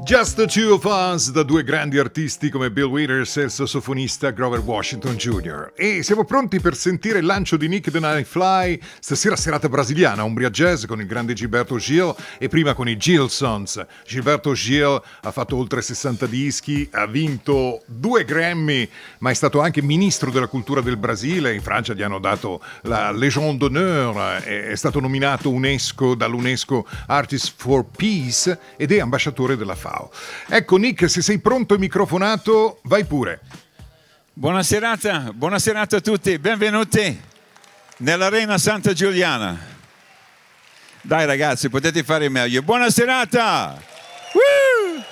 Just the Two of Us, da due grandi artisti come Bill Withers e il sassofonista Grover Washington Jr. E siamo pronti per sentire il lancio di Nick the Nightfly, stasera serata brasiliana, Umbria Jazz con il grande Gilberto Gil e prima con i Gilsons. Gilberto Gil ha fatto oltre 60 dischi, ha vinto 2 Grammy, ma è stato anche ministro della cultura del Brasile. In Francia gli hanno dato la Légion d'honneur, è stato nominato dall'UNESCO Artist for Peace ed è ambasciatore della FAO. Ecco Nick, se sei pronto e microfonato, vai pure. Buona serata a tutti, benvenuti nell'Arena Santa Giuliana. Dai ragazzi, potete fare meglio. Buona serata! Woo!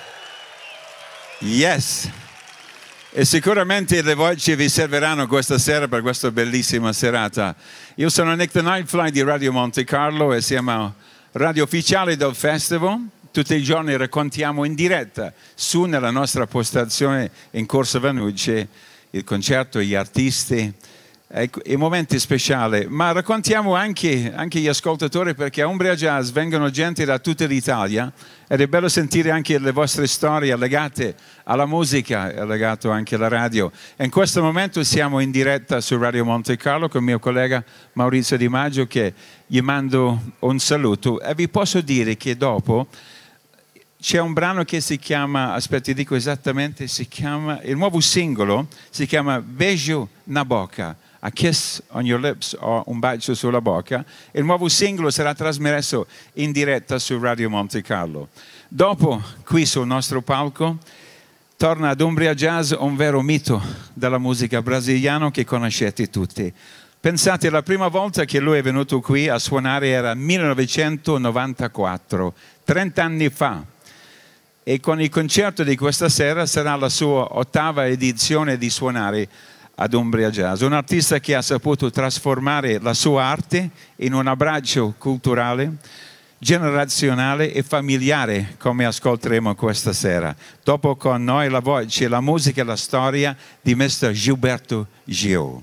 Yes! E sicuramente le voci vi serviranno questa sera per questa bellissima serata. Io sono Nick the Nightfly di Radio Monte Carlo e siamo radio ufficiale del festival. Tutti i giorni raccontiamo in diretta su nella nostra postazione in Corso Venucci il concerto, gli artisti, i momenti speciali, ma raccontiamo anche gli ascoltatori, perché a Umbria Jazz vengono gente da tutta l'Italia ed è bello sentire anche le vostre storie legate alla musica e legato anche alla radio. E in questo momento siamo in diretta su Radio Monte Carlo con il mio collega Maurizio Di Maggio, che gli mando un saluto e vi posso dire che dopo c'è un brano che si chiama, aspetti dico esattamente, il nuovo singolo si chiama Beijo na Boca, A Kiss on Your Lips, o Un bacio sulla bocca. Il nuovo singolo sarà trasmesso in diretta su Radio Monte Carlo. Dopo, qui sul nostro palco, torna ad Umbria Jazz un vero mito della musica brasiliana che conoscete tutti. Pensate, la prima volta che lui è venuto qui a suonare era 1994, 30 anni fa. E con il concerto di questa sera sarà la sua 8ª edizione di suonare ad Umbria Jazz. Un artista che ha saputo trasformare la sua arte in un abbraccio culturale, generazionale e familiare, come ascolteremo questa sera. Dopo con noi la voce, la musica e la storia di Mr. Gilberto Gil.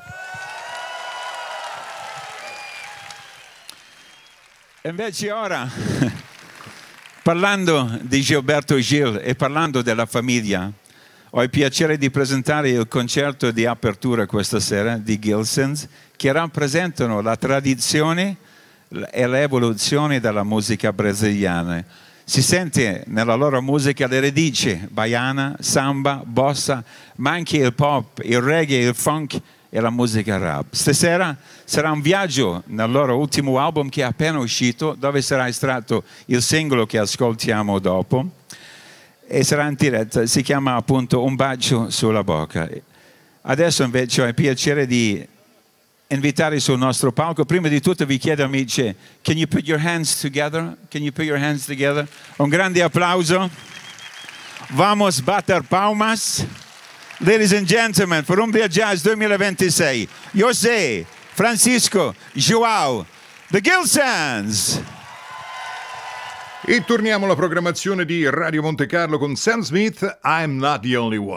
E invece ora, parlando di Gilberto Gil e parlando della famiglia, ho il piacere di presentare il concerto di apertura questa sera di Gilsons, che rappresentano la tradizione e l'evoluzione della musica brasiliana. Si sente nella loro musica le radici baiana, samba, bossa, ma anche il pop, il reggae, il funk e la musica rap. Stasera sarà un viaggio nel loro ultimo album che è appena uscito, dove sarà estratto il singolo che ascoltiamo dopo, e sarà in diretta, si chiama appunto Un bacio sulla bocca. Adesso invece ho il piacere di invitare sul nostro palco. Prima di tutto vi chiedo, amici, can you put your hands together? Can you put your hands together? Un grande applauso. Vamos bater palmas. Ladies and gentlemen, for Umbria Jazz 2026, José, Francisco, João, the Gilsons. E torniamo alla programmazione di Radio Monte Carlo con Sam Smith, I'm Not the Only One.